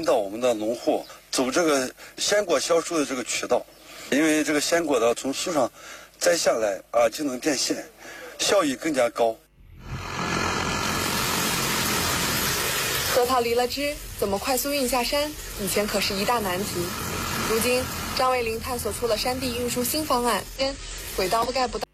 到我们的农户走这个鲜果销售的这个渠道，因为这个鲜果呢从树上摘下来就能变现，效益更加高。 核桃离了枝，怎么快速运下山？以前可是一大难题。如今，张卫林探索出了山地运输新方案，轨道覆盖不到。